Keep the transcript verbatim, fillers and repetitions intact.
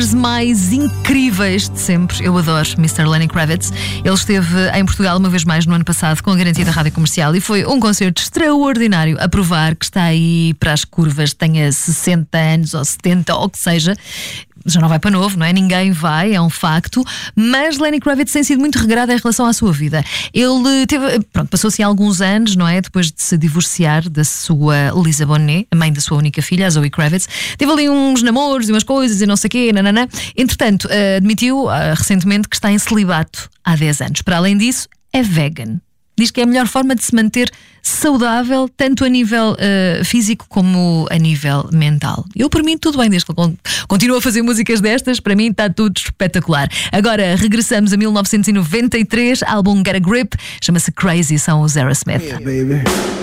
mais incríveis de sempre. Eu adoro mister Lenny Kravitz. Ele esteve em Portugal uma vez mais no ano passado com a garantia da Rádio Comercial e foi um concerto extraordinário a provar que está aí para as curvas, tenha sessenta anos ou setenta ou o que seja. Já não vai para novo, não é? Ninguém vai, é um facto. Mas Lenny Kravitz tem sido muito regrado em relação à sua vida. Ele teve, pronto, passou-se alguns anos, não é? Depois de se divorciar da sua Lisa Bonet, a mãe da sua única filha, a Zoe Kravitz. Teve ali uns namoros e umas coisas e não sei o quê, nananã. Entretanto, admitiu recentemente que está em celibato há dez anos. Para além disso, é vegan. Diz que é a melhor forma de se manter saudável, tanto a nível uh, físico como a nível mental. Eu, por mim, tudo bem, desde que ele continua a fazer músicas destas, para mim está tudo espetacular. Agora, regressamos a mil novecentos e noventa e três, álbum Get a Grip, chama-se Crazy, são os Aerosmith. Yeah, baby.